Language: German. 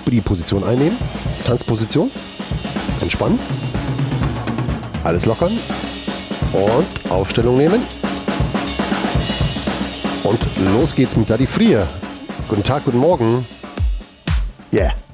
die Position einnehmen. Tanzposition. Entspannen. Alles lockern. Und Aufstellung nehmen. Und los geht's mit Daddy Frier. Guten Tag, guten Morgen. Yeah.